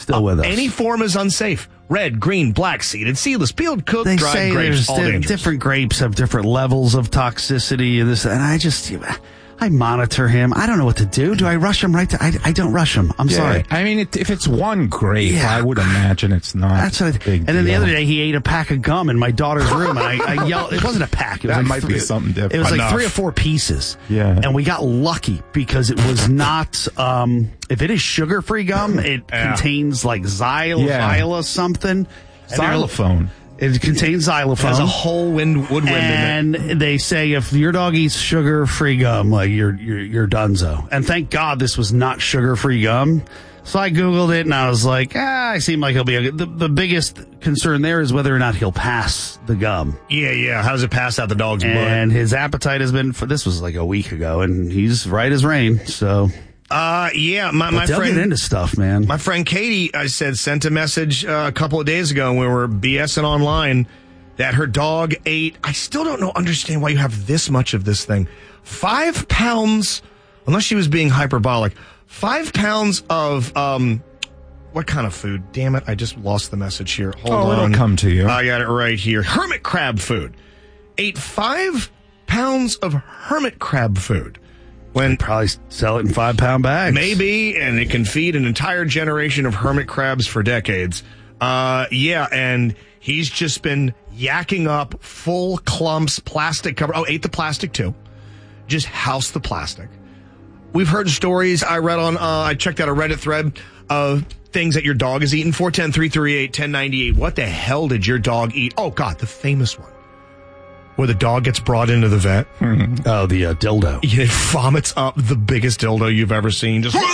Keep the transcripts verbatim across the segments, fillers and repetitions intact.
Still uh, with us. Any form is unsafe. Red, green, black, seeded, seedless, peeled, cooked, they dried say grapes, there's all di- dangerous. different grapes have different levels of toxicity and this, and I just, I monitor him. I don't know what to do. Do I rush him right to, I, I don't rush him. I'm yeah, sorry. I mean, it, if it's one grape, Yeah. I would imagine it's not. That's what I, big and then deal. the other day he ate a pack of gum in my daughter's room, and I, I yelled. It wasn't a pack. It was That like might three, be something different. It was like Enough. three or four pieces. Yeah. And we got lucky because it was not. Um, if it is sugar-free gum, it Yeah. contains like xyl, Yeah. xyla something. Xylophone. It contains xylophone. There's a whole wind, woodwind in it. And they say if your dog eats sugar-free gum, like you're you're you're donezo. And thank God this was not sugar-free gum. So I Googled it and I was like, ah, I seem like he'll be a good. The, the biggest concern there is whether or not he'll pass the gum. Yeah, yeah. How does it pass out the dog's blood? And his appetite has been, for this was like a week ago, and he's right as rain. So Uh, yeah, my, my they'll friend. get into stuff, man. My friend Katie, I said, sent a message uh, a couple of days ago when we were BSing online that her dog ate. I still don't know, understand why you have this much of this thing. Five pounds, unless she was being hyperbolic, five pounds of, um, what kind of food? Damn it, I just lost the message here. Hold Oh, on. it'll come to you. I got it right here. Hermit crab food. Ate five pounds of hermit crab food. When Probably sell it in five pound bags. Maybe, and it can feed an entire generation of hermit crabs for decades. Uh, yeah, and he's just been yakking up full clumps, plastic cover. Oh, ate the plastic too. Just house the plastic. We've heard stories. I read on, uh, I checked out a Reddit thread of things that your dog has eaten. four one zero, three three eight, one zero nine eight. What the hell did your dog eat? Oh, God, the famous one. Where the dog gets brought into the vet. Oh, the uh, dildo. It vomits up the biggest dildo you've ever seen. Just.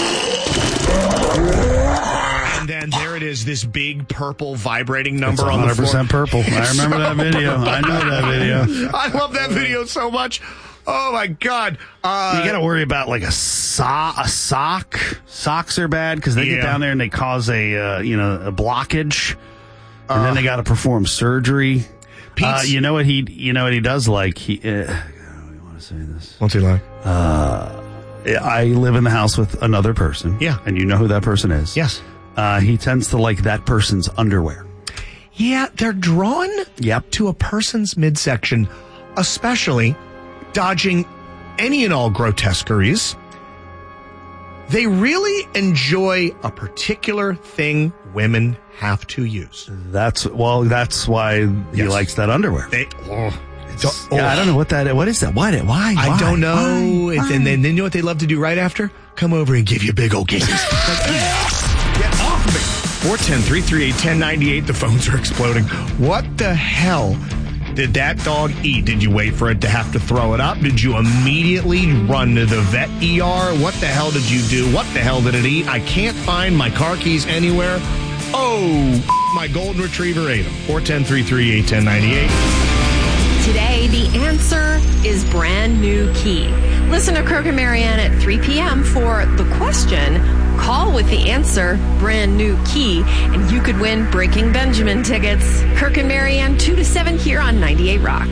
And then there it is, this big purple vibrating number It's on the one hundred percent floor. purple. I remember that video. I know that video. I love that video so much. Oh my God. Uh, You got to worry about like a sock. A sock. Socks are bad because they Yeah. get down there and they cause a uh, you know a blockage, and then they got to perform surgery. Uh, Pete's- you know what he you know what he does like he. Uh, I want to say this. What's he like? I live in the house with another person. Yeah. and you know who that person is. Yes. Uh, he tends to like that person's underwear. Yeah, they're drawn Yep. to a person's midsection, especially dodging any and all grotesqueries. They really enjoy a particular thing women have to use. That's well. That's why he Yes. likes that underwear. They, oh, It's- oh. yeah, I don't know what that. What is that? Why? Why? I why? don't know. Why? And then, then, then you know what they love to do right after? Come over and give you big old kisses. Get off me. four one zero, three three eight, one zero nine eight. The phones are exploding. What the hell did that dog eat? Did you wait for it to have to throw it up? Did you immediately run to the vet E R? What the hell did you do? What the hell did it eat? I can't find my car keys anywhere. Oh, my golden retriever ate them. four one zero, three three eight, one zero nine eight. Today, the answer is brand new key. Listen to Kirk and Marianne at three p.m. for the question. Call with the answer, brand new key, and you could win Breaking Benjamin tickets. Kirk and Marianne, two to seven here on ninety-eight Rock.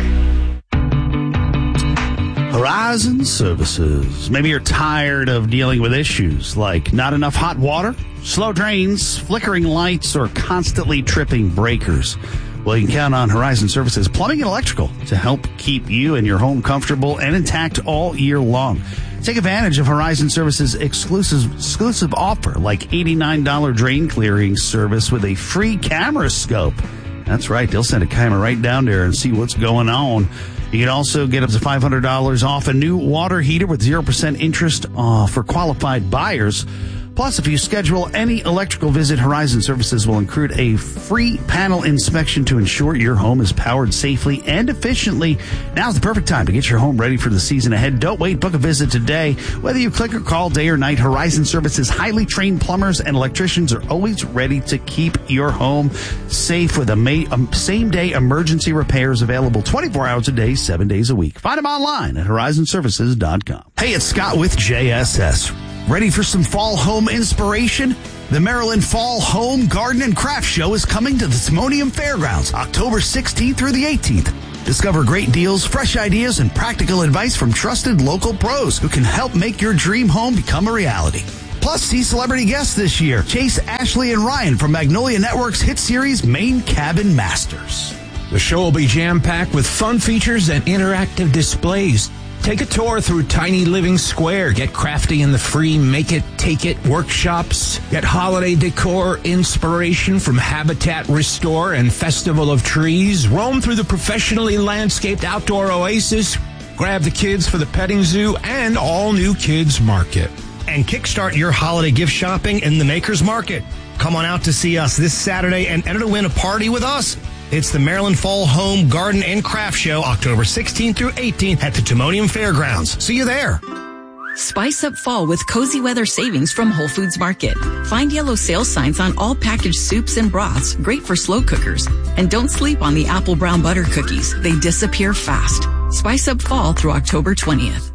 Horizon Services. Maybe you're tired of dealing with issues like not enough hot water, slow drains, flickering lights, or constantly tripping breakers. Well, you can count on Horizon Services Plumbing and Electrical to help keep you and your home comfortable and intact all year long. Take advantage of Horizon Services' exclusive exclusive offer, like eighty-nine dollars drain clearing service with a free camera scope. That's right. They'll send a camera right down there and see what's going on. You can also get up to five hundred dollars off a new water heater with zero percent interest uh, for qualified buyers. Plus, if you schedule any electrical visit, Horizon Services will include a free panel inspection to ensure your home is powered safely and efficiently. Now's the perfect time to get your home ready for the season ahead. Don't wait. Book a visit today. Whether you click or call day or night, Horizon Services' highly trained plumbers and electricians are always ready to keep your home safe with a ma- um, same-day emergency repairs available twenty-four hours a day, seven days a week. Find them online at horizon services dot com. Hey, it's Scott with J S S. Ready for some fall home inspiration? The Maryland Fall Home, Garden, and Craft Show is coming to the Timonium Fairgrounds October sixteenth through the eighteenth. Discover great deals, fresh ideas, and practical advice from trusted local pros who can help make your dream home become a reality. Plus, see celebrity guests this year. Chase, Ashley, and Ryan from Magnolia Network's hit series Main Cabin Masters. The show will be jam-packed with fun features and interactive displays. Take a tour through Tiny Living Square. Get crafty in the free Make It, Take It workshops. Get holiday decor inspiration from Habitat Restore and Festival of Trees. Roam through the professionally landscaped outdoor oasis. Grab the kids for the petting zoo and all new kids market. And kickstart your holiday gift shopping in the Makers Market. Come on out to see us this Saturday and enter to win a party with us. It's the Maryland Fall Home, Garden, and Craft Show, October sixteenth through eighteenth at the Timonium Fairgrounds. See you there. Spice up fall with cozy weather savings from Whole Foods Market. Find yellow sales signs on all packaged soups and broths, great for slow cookers. And don't sleep on the apple brown butter cookies. They disappear fast. Spice up fall through October twentieth.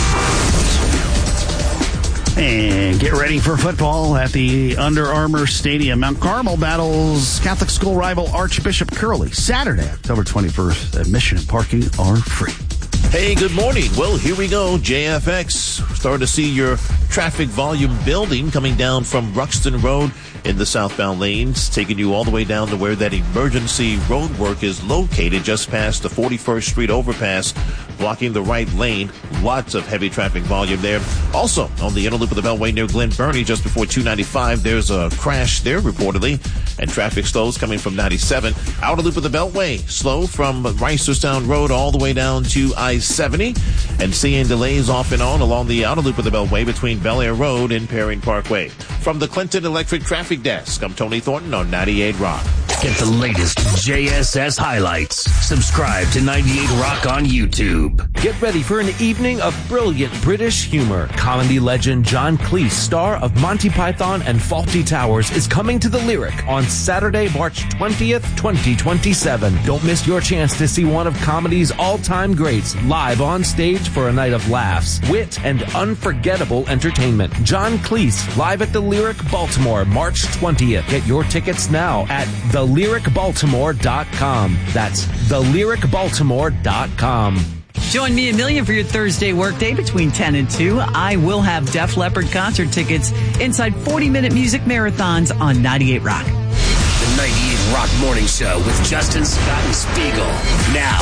And get ready for football at the Under Armour Stadium. Mount Carmel battles Catholic school rival Archbishop Curley Saturday, October twenty-first. Admission and parking are free. Hey, good morning. Well, here we go. J F X. Starting to see your traffic volume building coming down from Ruxton Road in the southbound lanes, taking you all the way down to where that emergency road work is located, just past the forty-first Street overpass, blocking the right lane. Lots of heavy traffic volume there. Also, on the inner loop of the Beltway near Glen Burnie, just before two ninety-five, there's a crash there reportedly, and traffic slows coming from ninety-seven. Outer loop of the Beltway, slow from Reisterstown Road all the way down to I seventy, and seeing delays off and on along the outer loop of the Beltway between Bel Air Road and Perrin Parkway. From the Clinton Electric Traffic Desk, I'm Tony Thornton on ninety-eight Rock. Get the latest J S S highlights. Subscribe to ninety-eight Rock on YouTube. Get ready for an evening of brilliant British humor. Comedy legend John Cleese, star of Monty Python and Fawlty Towers, is coming to the Lyric on Saturday, March twentieth, twenty twenty-seven. Don't miss your chance to see one of comedy's all-time greats live on stage for a night of laughs, wit, and unforgettable entertainment. John Cleese, live at the Lyric, Baltimore, March twentieth. Get your tickets now at the lyric baltimore dot com. That's the lyric baltimore dot com. Join me, Amelia, for your Thursday workday between ten and two. I will have Def Leppard concert tickets inside forty-minute music marathons on ninety-eight Rock. The ninety-eight Rock Morning Show with Justin, Scott, and Spiegel. Now,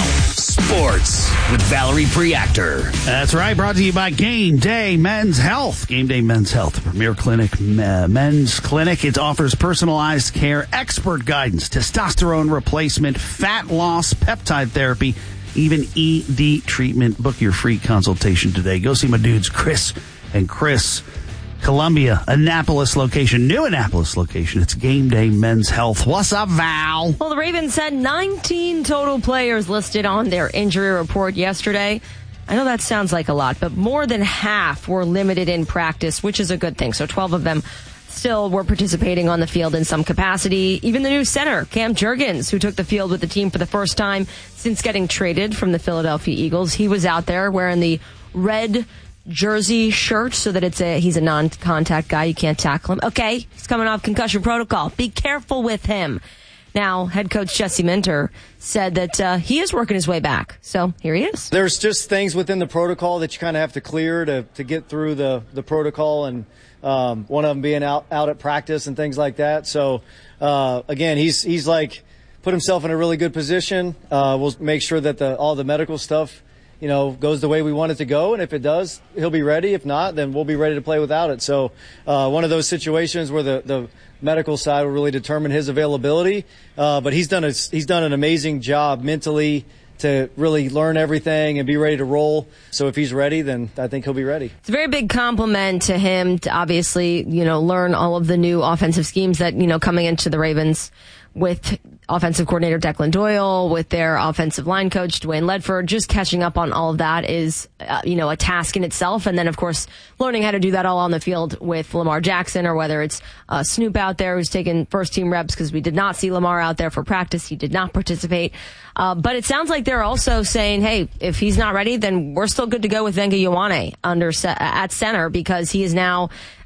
sports with Valerie Preactor. That's right. Brought to you by Game Day Men's Health. Game Day Men's Health, the premier clinic, uh, men's clinic. It offers personalized care, expert guidance, testosterone replacement, fat loss, peptide therapy, even E D treatment. Book your free consultation today. Go see my dudes, Chris and Chris. Columbia, Annapolis location, new Annapolis location. It's Game Day Men's Health. What's up, Val? Well, the Ravens had nineteen total players listed on their injury report yesterday. I know that sounds like a lot, but more than half were limited in practice, which is a good thing. So twelve of them still were participating on the field in some capacity. Even the new center, Cam Jurgens, who took the field with the team for the first time since getting traded from the Philadelphia Eagles, he was out there wearing the red jersey shirt so that it's a he's a non-contact guy. You can't tackle him. Okay, he's coming off concussion protocol. Be careful with him. Now, head coach Jesse Minter said that uh, he is working his way back. So here he is. There's just things within the protocol that you kind of have to clear to, to get through the, the protocol, and um, one of them being out, out at practice and things like that. So, uh, again, he's he's like put himself in a really good position. Uh, we'll make sure that the all the medical stuff, you know, goes the way we want it to go. And if it does, he'll be ready. If not, then we'll be ready to play without it. So uh, one of those situations where the, the medical side will really determine his availability. Uh, but he's done a, he's done an amazing job mentally to really learn everything and be ready to roll. So if he's ready, then I think he'll be ready. It's a very big compliment to him to obviously, you know, learn all of the new offensive schemes that, you know, coming into the Ravens with offensive coordinator Declan Doyle, with their offensive line coach Dwayne Ledford. Just catching up on all of that is, uh, you know, a task in itself. And then, of course, learning how to do that all on the field with Lamar Jackson, or whether it's uh, Snoop out there who's taking first-team reps, because we did not see Lamar out there for practice. He did not participate. Uh, but it sounds like they're also saying, hey, if he's not ready, then we're still good to go with Venga Ioane under at center, because he is now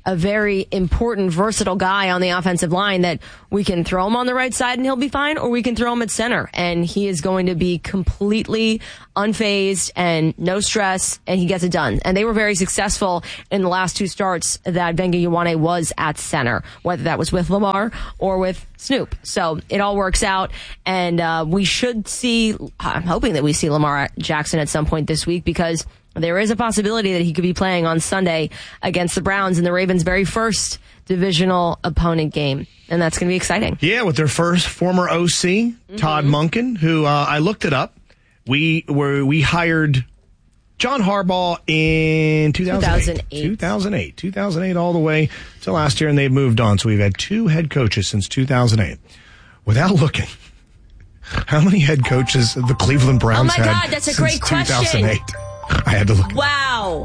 a very important, versatile guy on the offensive line that we can throw him on the right side and he'll be fine, or we can throw him at center and he is going to be completely unfazed and no stress, and he gets it done. And they were very successful in the last two starts that Venga Ioane was at center, whether that was with Lamar or with Snoop. So it all works out, and uh, we should see, I'm hoping that we see Lamar Jackson at some point this week, because there is a possibility that he could be playing on Sunday against the Browns in the Ravens' very first divisional opponent game. And that's going to be exciting. Yeah, with their first former O C, mm-hmm. Todd Monken, who uh, I looked it up. We were we hired John Harbaugh in two thousand eight. two thousand eight. two thousand eight all the way to last year, and they've moved on. So we've had two head coaches since two thousand eight. Without looking, how many head coaches the Cleveland Browns had? Oh, my God, that's a great question. two thousand eight. I had to look. Wow.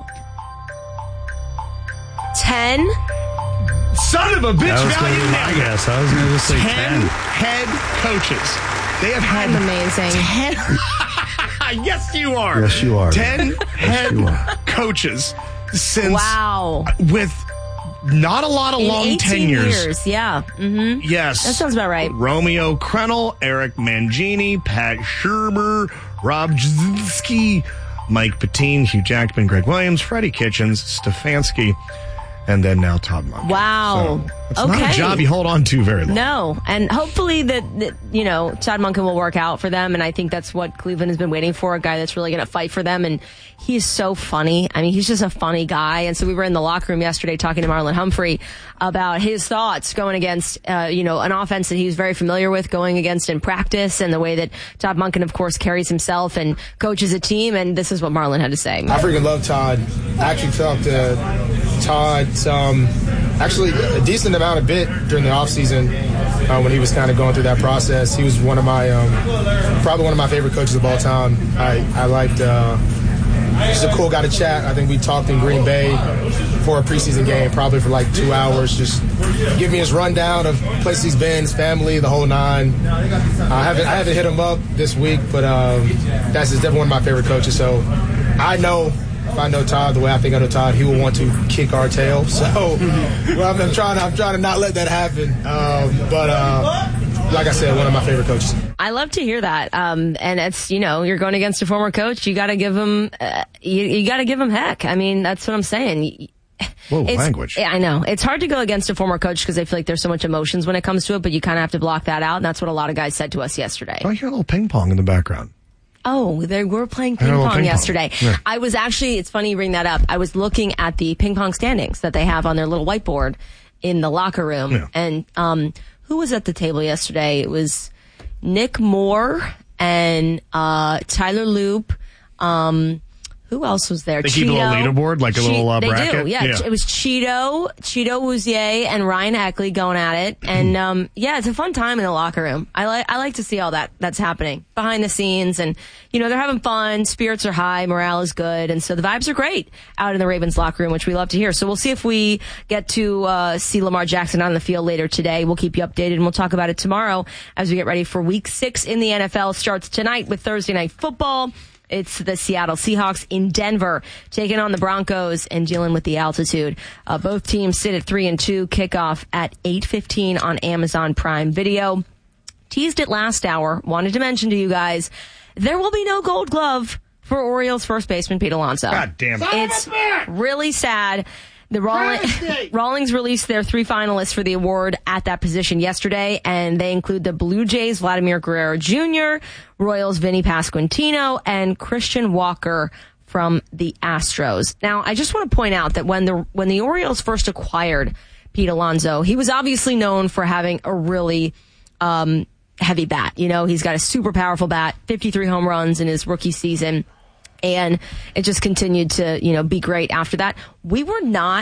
Ten? Son of a bitch, that was value gonna be my guess. I was going to just say ten. ten head coaches. They have had I'm amazing. ten. Yes, you are. Yes, you are. Ten yes, head you are. coaches since. Wow. With not a lot of In long tenures. Years, yeah. Mm-hmm. Yes. That sounds about right. Romeo Crennel, Eric Mangini, Pat Shermer, Rob Jasinski, Mike Patine, Hugh Jackman, Greg Williams, Freddie Kitchens, Stefanski, and then now Todd Monken. Wow. So it's okay. not a job you hold on to very long. No. And hopefully that, that, you know, Todd Monken will work out for them. And I think that's what Cleveland has been waiting for, a guy that's really going to fight for them. And he's so funny. I mean, he's just a funny guy. And so we were in the locker room yesterday talking to Marlon Humphrey about his thoughts going against, uh, you know, an offense that he was very familiar with going against in practice, and the way that Todd Monken, of course, carries himself and coaches a team. And this is what Marlon had to say. I freaking love Todd. I actually talked to Todd um, actually a decent amount of bit during the offseason uh, when he was kind of going through that process. He was one of my, um, probably one of my favorite coaches of all time. I, I liked, uh, he's a cool guy to chat. I think we talked in Green Bay for a preseason game, probably for like two hours, just give me his rundown of places he's been, his family, the whole nine. I haven't, I haven't hit him up this week, but um, that's definitely one of my favorite coaches. So I know, if I know Todd the way I think I know Todd, he will want to kick our tail. So well, I'm trying, I'm trying to not let that happen. Um, but uh, like I said, one of my favorite coaches. I love to hear that. Um, and it's, you know, you're going against a former coach. You got to give him, uh, you, you got to give him heck. I mean, that's what I'm saying. Whoa, it's, language. I know. It's hard to go against a former coach because I feel like there's so much emotions when it comes to it, but you kind of have to block that out. And that's what a lot of guys said to us yesterday. I hear a little ping pong in the background. Oh, they were playing ping pong pong yesterday. Yeah. I was actually, it's funny you bring that up. I was looking at the ping pong standings that they have on their little whiteboard in the locker room. Yeah. And um, who was at the table yesterday? It was Nick Moore and uh, Tyler Loop. Um, who else was there? They Cheeto. keep a little leaderboard, like a che- little uh, they bracket? do, yeah. Yeah. It was Cheeto, Cheeto Wouzier, and Ryan Eckley going at it. And um, yeah, it's a fun time in the locker room. I like I like to see all that that's happening behind the scenes, and you know they're having fun. Spirits are high, morale is good, and so the vibes are great out in the Ravens locker room, which we love to hear. So we'll see if we get to uh, see Lamar Jackson on the field later today. We'll keep you updated, and we'll talk about it tomorrow as we get ready for Week Six in the N F L. Starts tonight with Thursday Night Football. It's the Seattle Seahawks in Denver taking on the Broncos and dealing with the altitude. Uh, both teams sit at three and two. Kickoff at eight fifteen on Amazon Prime Video. Teased it last hour. Wanted to mention to you guys, there will be no Gold Glove for Orioles first baseman Pete Alonso. God damn it. It's really sad. The Rawlings, Rawlings released their three finalists for the award at that position yesterday, and they include the Blue Jays' Vladimir Guerrero Junior, Royals' Vinny Pasquantino, and Christian Walker from the Astros. Now, I just want to point out that when the when the Orioles first acquired Pete Alonso, he was obviously known for having a really um, heavy bat. You know, he's got a super powerful bat, fifty-three home runs in his rookie season. And it just continued to, you know, be great after that. We were not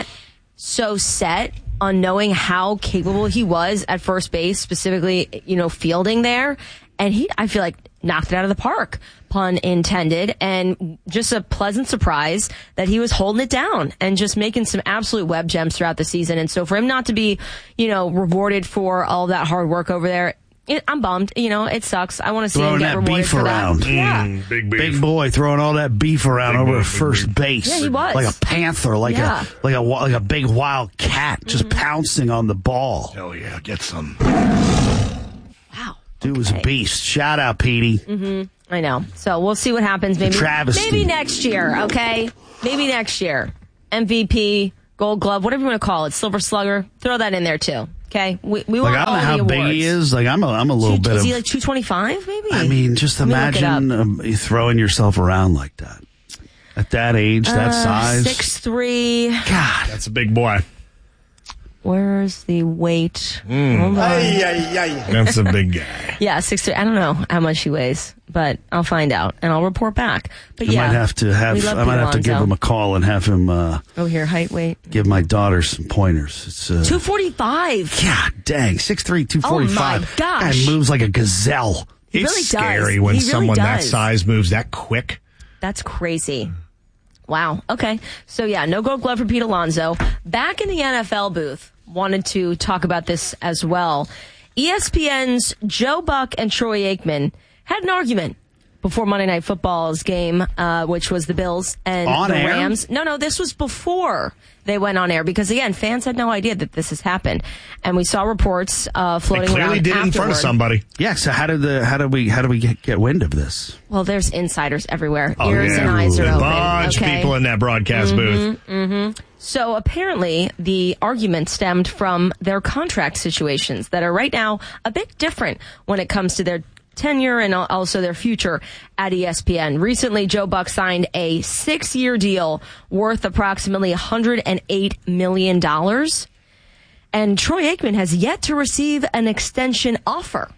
so set on knowing how capable he was at first base, specifically, you know, fielding there. And he, I feel like, knocked it out of the park, pun intended. And just a pleasant surprise that he was holding it down and just making some absolute web gems throughout the season. And so for him not to be, you know, rewarded for all that hard work over there, it, I'm bummed. You know, it sucks. I want to see throwing him get that rewarded beef for around. that. Yeah. Mm, big beef. Big boy throwing all that beef around Big over boy, at big first beef. base. Yeah, he was. Like a panther, like Yeah. a like a wa- like a big wild cat, just Mm-hmm. pouncing on the ball. Hell yeah, get some. Wow. Dude was a beast. Shout out, Petey. Mm-hmm. I know. So we'll see what happens. Maybe travesty. maybe next year. Okay. Maybe next year. M V P, Gold Glove, whatever you want to call it, Silver Slugger. Throw that in there too. Okay. We we Like want I don't all know how the big awards. he is. Like I'm a I'm a little Two- bit is of. he like two twenty-five? Maybe. I mean, just Let me look it imagine up. um, you throwing yourself around like that at that age, that Uh, size. Six three. God, That's a big boy. Where's the weight? Mm. Hold on. That's a big guy. Yeah, six three. I don't know how much he weighs, but I'll find out and I'll report back. But I yeah, might have to have. we love I might Pete have to give Alonso. him a call and have him uh, Oh, here, height, weight. give my daughter some pointers. It's uh, two forty-five. God dang, six three, two forty-five. Oh, my gosh. Guy moves like a gazelle. He It's really does. scary when He really someone that does. size moves that quick. That's crazy. Wow. Okay. So yeah, no Gold Glove for Pete Alonso. Back in the N F L booth, wanted to talk about this as well. E S P N's Joe Buck and Troy Aikman had an argument before Monday Night Football's game, uh, which was the Bills and On the air? Rams. No, no, this was before they went on air because, again, fans had no idea that this has happened. And we saw reports uh, They floating clearly around did it in front of afterward. somebody. Yeah. So how did the how did we how did we get, get wind of this? Well, there's insiders everywhere. Oh, Ears yeah. and eyes are A open. bunch okay? of people in that broadcast booth. Mm-hmm. So apparently the argument stemmed from their contract situations that are right now a bit different when it comes to their tenure and al- also their future at E S P N. Recently, Joe Buck signed a six-year deal worth approximately one hundred eight million dollars. And Troy Aikman has yet to receive an extension offer.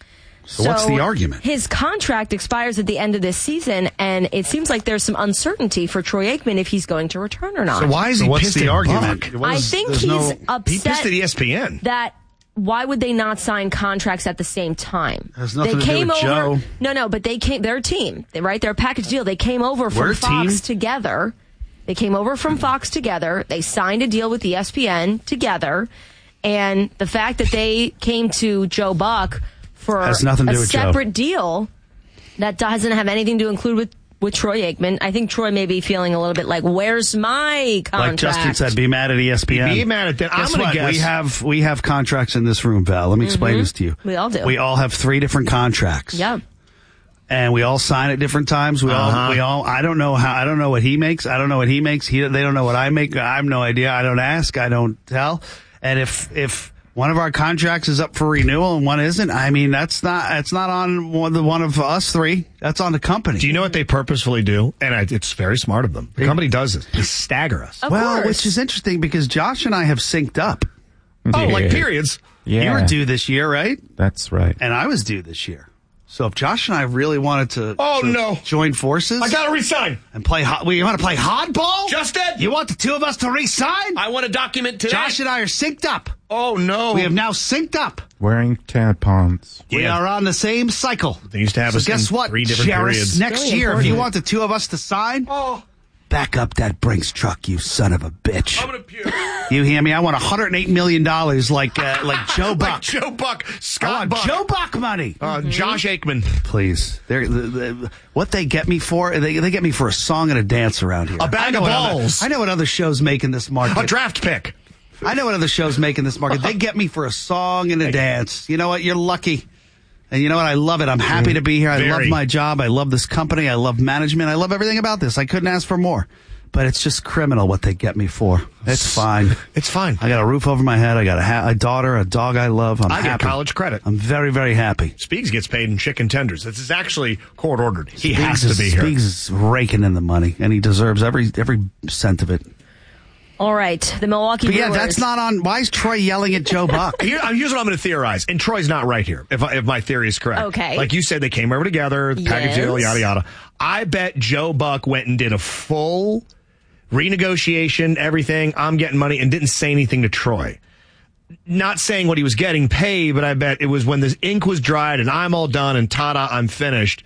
So what's the argument? His contract expires at the end of this season, and it seems like there's some uncertainty for Troy Aikman if he's going to return or not. So why is So he what's pissed the at argument? Buck? What I is- think there's he's no- upset He pissed at E S P N. that why would they not sign contracts at the same time? Has nothing they to do came with over. Joe. No, no, but they came. They're a team, they- right? They're a package deal. They came over from We're a Fox team. together. They came over from Fox together. They signed a deal with E S P N together, and the fact that they came to Joe Buck for Has nothing to a do with Joe. separate deal that doesn't have anything to include with. With Troy Aikman, I think Troy may be feeling a little bit like, "Where's my contract?" Like Justin said, be mad at E S P N. Be mad at them. I'm Guess gonna what? guess- We have we have contracts in this room, Val. Let me explain this to you. We all do. We all have three different contracts. Yeah. And we all sign at different times. We Uh-huh. all we all. I don't know how. I don't know what he makes. I don't know what he makes. He they don't know what I make. I have no idea. I don't ask. I don't tell. And if if one of our contracts is up for renewal and one isn't, I mean that's not that's not on one, the one of us three. That's on the company. Do you know what they purposefully do? And I, it's very smart of them. The company does this. They stagger us. Of well, course. which is interesting because Josh and I have synced up. Oh, like Yeah. periods. Yeah. You were due this year, right? That's right. And I was due this year. So if Josh and I really wanted to, Oh, to no. join forces I got to resign. and play hot, we want to play hardball? Justin! You want the two of us to resign? I want a document today. Josh and I are synced up. Oh, no. We have now synced up. Wearing tampons. We Yeah. are on the same cycle. They used to have So us guess in what, three different Jairus? periods. Next Really year, if you important. want the two of us to sign, Oh, back up that Brinks truck, you son of a bitch. I'm gonna puke. You hear me? I want one hundred eight million dollars like uh, like Joe Buck. like Joe Buck, I Scott want Buck, Joe Buck money. uh, Josh Aikman. Please, They're, the, the, what they get me for? They, they get me for a song and a dance around here. A bag I know of what other- balls. I know what other shows make in this market. A draft pick. I know what other shows make in this market. They get me for a song and a dance. You know what? You're lucky. And you know what? I love it. I'm happy to be here. I Very. love my job. I love this company. I love management. I love everything about this. I couldn't ask for more. But it's just criminal what they get me for. It's fine. It's fine. I got a roof over my head. I got a, ha- a daughter, a dog I love. I'm I get happy. college credit. I'm very, very happy. Speaks gets paid in chicken tenders. This is actually court ordered. He has Speaks to is- be here. Speaks is raking in the money, and he deserves every every cent of it. All right, the Milwaukee But yeah, Brewers. that's not on. Why is Troy yelling at Joe Buck? Here, uh, here's what I'm going to theorize, and Troy's not right here. If I- if my theory is correct, Okay. Like you said, they came over together, the package deal, Yes. yada yada. I bet Joe Buck went and did a full renegotiation, everything. I'm getting money, and didn't say anything to Troy. Not saying what he was getting paid, but I bet it was when the ink was dried and I'm all done and tada, I'm finished.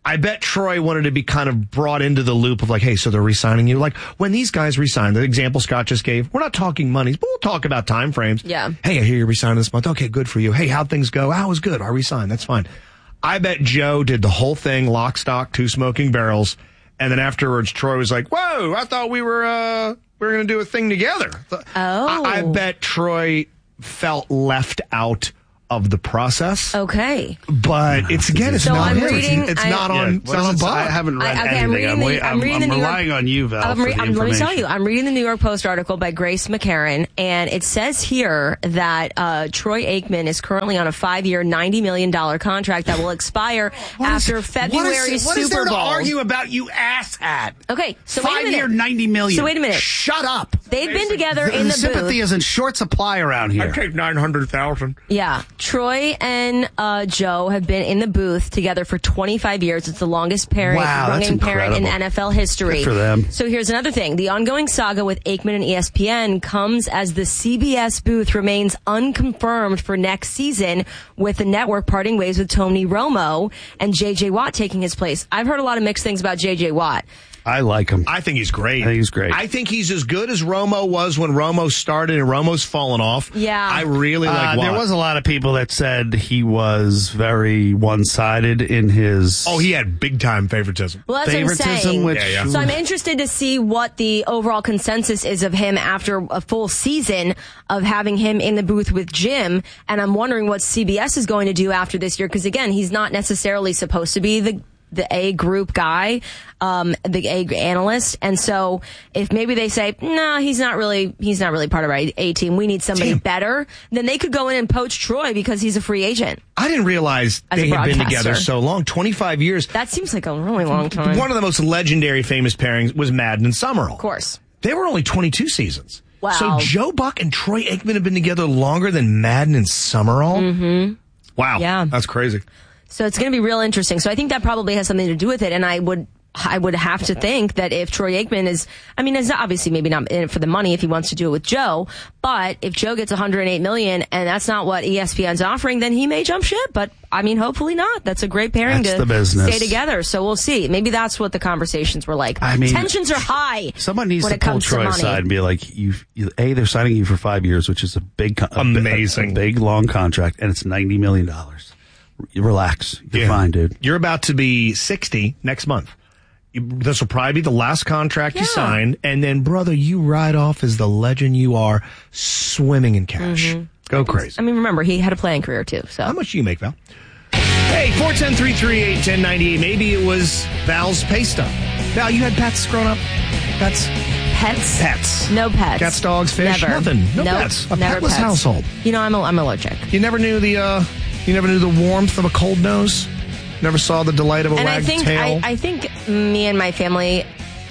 I bet Troy wanted to be kind of brought into the loop of like, hey, so they're re-signing you. Like when these guys re-sign, the example Scott just gave, we're not talking monies, but we'll talk about time frames. Yeah. Hey, I hear you're re-signing this month. Okay, good for you. Hey, how'd things go? Oh, it was good. I re-signed. That's fine. I bet Joe did the whole thing, lock, stock, two smoking barrels. And then afterwards, Troy was like, whoa, I thought we were, uh, we were going to do a thing together. Oh. I, I bet Troy felt left out of the process. Okay. But it's, again, it's so not I'm him. reading, It's, it's I, not on, Yeah, it's not on Bob. I haven't read I, okay, anything. I'm reading I'm, the, wait- I'm I'm, reading I'm the New York, relying on you, Val, I'm for re- the I'm- Let me tell information. you, I'm reading the New York Post article by Grace McCarran, and it says here that uh, Troy Aikman is currently on a five-year, ninety million dollars contract that will expire after February's What is Super there to Bowl. argue about, you asshat? Okay, so wait a minute. Five-year, ninety million So wait a minute. Shut up. They've been together The, in the sympathy booth. is in short supply around here. I take nine hundred thousand. Yeah. Troy and uh, Joe have been in the booth together for twenty-five years. It's the longest pairing, Wow, that's running pairing in incredible. N F L history. Good for them. So here's another thing. The ongoing saga with Aikman and E S P N comes as the C B S booth remains unconfirmed for next season, with the network parting ways with Tony Romo and J J Watt taking his place. I've heard a lot of mixed things about J J Watt. I like him. I think he's great. I think he's great. I think he's as good as Romo was when Romo started and Romo's fallen off. Yeah. I really like Uh, Watt. there was a lot of people that said he was very one-sided in his Oh, he had big-time favoritism. Well, that's what I'm favoritism, saying. which Yeah, yeah. So I'm interested to see what the overall consensus is of him after a full season of having him in the booth with Jim. And I'm wondering what C B S is going to do after this year. Because again, he's not necessarily supposed to be the the A group guy, um, the A analyst. And so if maybe they say, no, nah, he's not really, he's not really part of our A team. We need somebody Damn. better. Then they could go in and poach Troy because he's a free agent. I didn't realize As a they had been broadcaster. together so long, twenty-five years. That seems like a really long time. One of the most legendary famous pairings was Madden and Summerall. Of course. They were only twenty-two seasons. Wow. So Joe Buck and Troy Aikman have been together longer than Madden and Summerall? Mm-hmm. Wow. Yeah. That's crazy. So it's going to be real interesting. So I think that probably has something to do with it. And I would, I would have to think that if Troy Aikman is, I mean, it's not, obviously maybe not in it for the money if he wants to do it with Joe, but if Joe gets one hundred eight million dollars and that's not what E S P N's offering, then he may jump ship. But I mean, hopefully not. That's a great pairing That's to the business. stay together. So we'll see. Maybe that's what the conversations were like. I mean, tensions are high. Someone needs when to it pull comes Troy to money. aside and be like, you, you, A, they're signing you for five years, which is a big, con- a, Amazing. a big, long contract, and it's ninety million dollars. You relax. You're Yeah. fine, dude. You're about to be sixty next month. You, this will probably be the last contract you Yeah. sign. And then, brother, you ride off as the legend you are, swimming in cash. Go crazy. I mean, remember, he had a playing career too. So How much do you make, Val? Hey, four one zero, three three eight, one zero nine eight. Maybe it was Val's pay stuff. Val, you had pets growing up? Pets? pets? Pets. No pets. Cats, dogs, fish? Never. Nothing. No Nope, pets. A never petless pets. household. You know, I'm, a, I'm allergic. You never knew the, uh, you never knew the warmth of a cold nose? Never saw the delight of a And I wagged think tail? I, I think me and my family,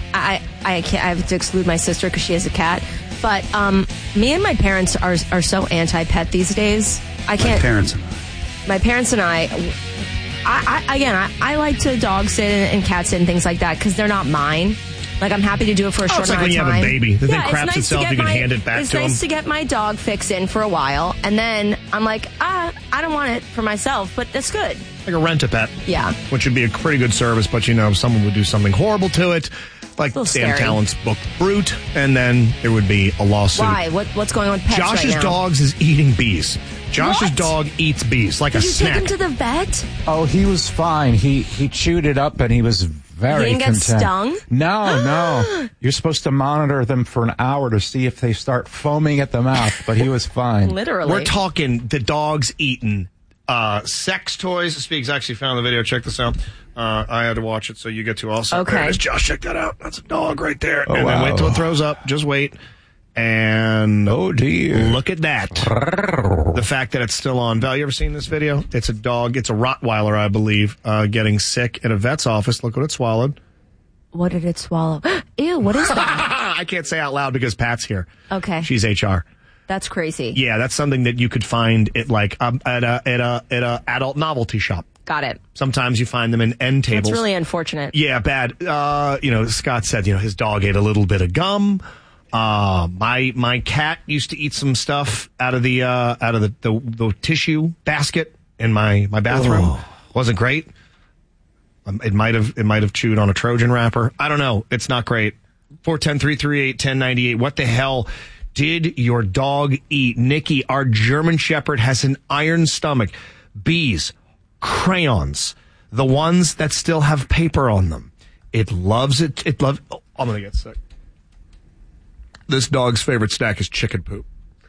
I I can't, I have to exclude my sister because she has a cat. But um, me and my parents are are so anti-pet these days. I My can't. parents. My parents and I. I, I again, I, I like to dog sit and, and cat sit and things like that because they're not mine. Like, I'm happy to do it for a Oh, short it's like amount when of you time. have a baby. The thing yeah, craps it's nice to itself, get you can my, hand it back It's to nice him. to get my dog fix in for a while, and then I'm like, ah, I don't want it for myself, but that's good. Like a rent-a-pet. Yeah. Which would be a pretty good service, but you know, if someone would do something horrible to it, like little Sam scary. Tallent's book Brute, and then there would be a lawsuit. Why? What What's going on with pets Josh's right now? dogs is eating bees. Josh's What? dog eats bees like Did a you snack. take him to the vet? Oh, he was fine. He he chewed it up and he was very He didn't get content. stung? No, no. You're supposed to monitor them for an hour to see if they start foaming at the mouth, but he was fine. Literally. We're talking the dog's eating uh, sex toys. Speaks actually found the video. Check this out. Uh, I had to watch it, so you get to also. Okay. There it is. Josh, check that out. That's a dog right there. Oh, and then wow. wait till it throws up. Just wait. And oh dear, look at that. The fact that it's still on. Val, you ever seen this video? It's a dog. It's a Rottweiler, I believe, uh, getting sick in a vet's office. Look what it swallowed. What did it swallow? Ew, what is that? I can't say out loud because Pat's here. Okay. She's H R. That's crazy. Yeah, that's something that you could find at like um, at a at a at a adult novelty shop. Got it. Sometimes you find them in end tables. That's really unfortunate. Yeah, bad. Uh, you know, Scott said, you know, his dog ate a little bit of gum. Uh, my my cat used to eat some stuff out of the uh, out of the, the the tissue basket in my my bathroom. Oh. Wasn't great. Um, it might have it might have chewed on a Trojan wrapper. I don't know. It's not great. four one zero, three three eight, one zero nine eight. What the hell did your dog eat? Nikki, our German Shepherd has an iron stomach. Bees, crayons, the ones that still have paper on them. It loves it. It loves. Oh, I'm going to get sick. This dog's favorite snack is chicken poop.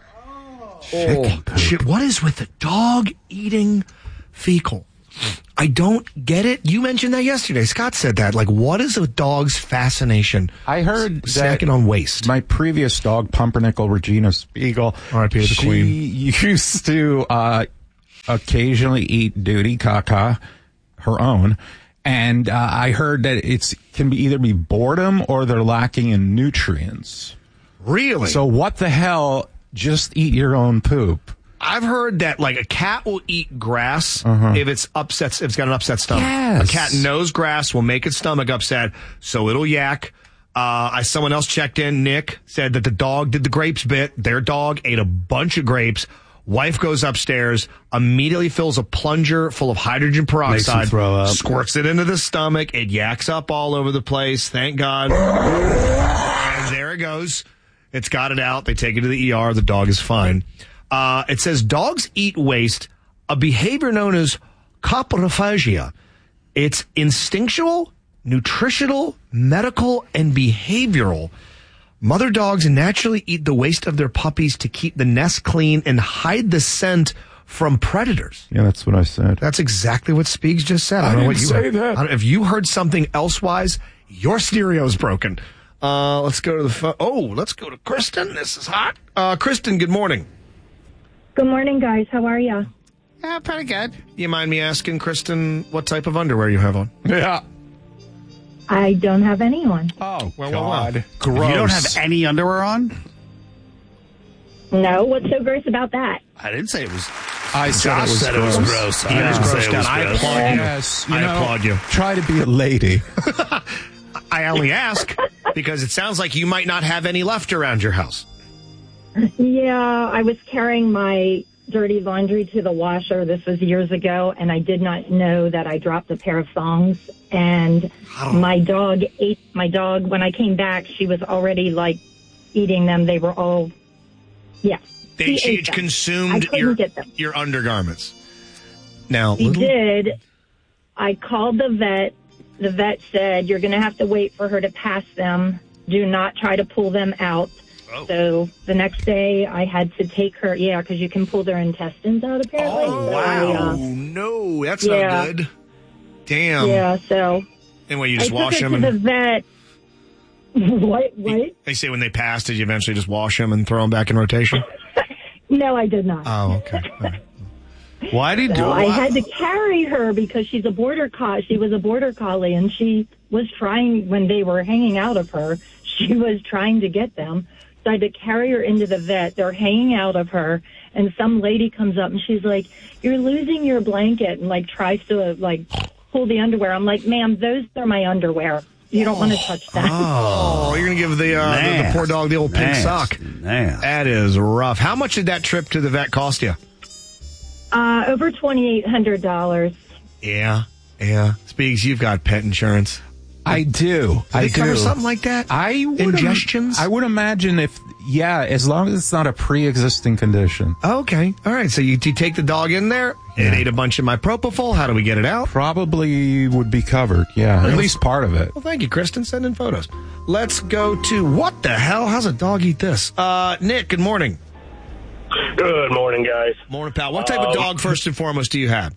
Chicken oh, shit. What is with the dog eating fecal? I don't get it. You mentioned that yesterday. Scott said that. Like, what is a dog's fascination? I heard snacking on waste. My previous dog, Pumpernickel Regina Spiegel, R I P to the she queen. used to uh, occasionally eat duty caca, her own. And uh, I heard that it's can be either be boredom or they're lacking in nutrients. Really? So what the hell? Just eat your own poop. I've heard that, like, a cat will eat grass uh-huh. if it's upset, if it's got an upset stomach. Yes. A cat knows grass will make its stomach upset, so it'll yak. Uh, I, someone else checked in, Nick, said that the dog did the grapes bit. Their dog ate a bunch of grapes. Wife goes upstairs, immediately fills a plunger full of hydrogen peroxide, throw up. squirts it into the stomach. It yaks up all over the place. Thank God. And there it goes. It's got it out. They take it to the E R. The dog is fine. Uh, it says dogs eat waste, a behavior known as coprophagia. It's instinctual, nutritional, medical, and behavioral. Mother dogs naturally eat the waste of their puppies to keep the nest clean and hide the scent from predators. Yeah, that's what I said. That's exactly what Speaks just said. I, I don't know didn't what you say heard. that. I don't, if you heard something elsewise, your stereo's broken. Uh, let's go to the phone. Oh, let's go to Kristen. This is hot. Uh, Kristen, good morning. Good morning, guys. How are you? Yeah, pretty good. You mind me asking, Kristen, what type of underwear you have on? Yeah. I don't have anyone. Oh, well, God. well, well. Gross. You don't have any underwear on? No. What's so gross about that? I didn't say it was. I said Josh it was said gross. it was gross. He I was didn't say grossed it was out. I gross. applaud you. Yes, you I know, applaud you. Try to be a lady. I only ask because it sounds like you might not have any left around your house. Yeah, I was carrying my dirty laundry to the washer. This was years ago, and I did not know that I dropped a pair of thongs. And my dog ate my dog. When I came back, she was already, like, eating them. They were all, yeah. They, she ate had them. I consumed couldn't your, get them. your undergarments. Now, He little, did. I called the vet. The vet said, you're going to have to wait for her to pass them. Do not try to pull them out. Oh. So the next day I had to take her, yeah, because you can pull their intestines out apparently. Oh, So wow. I, uh, no, that's yeah. not good. Damn. yeah, so Anyway, you I just took wash her them. to And, the vet. What? What? they say when they pass, did you eventually just wash them and throw them back in rotation? No, I did not. Oh, okay. All right. Why did you So do I it? had to carry her because she's a border collie. She was a border collie, and she was trying, when they were hanging out of her, she was trying to get them. So I had to carry her into the vet. They're hanging out of her, and some lady comes up, and she's like, you're losing your blanket, and, like, tries to, like, pull the underwear. I'm like, ma'am, those are my underwear. You don't want to touch that. Oh, you're going to give the, uh, the, the poor dog the old pink Nasty. sock. Nasty. That is rough. How much did that trip to the vet cost you? Uh, over twenty-eight hundred dollars. Yeah, yeah. Speaks, you've got pet insurance. I do. Do I they do. cover something like that? I would Ingestions? I would imagine if, yeah, as long as it's not a pre-existing condition. Okay. All right. So you, you take the dog in there. It ate a bunch of my propofol. How do we get it out? Probably would be covered. Yeah, at least part of it. Well, thank you, Kristen. Send in photos. Let's go to what the hell? How's a dog eat this? Uh, Nick, good morning. Good morning, guys. Morning, pal. What type of Um, dog, first and foremost, do you have?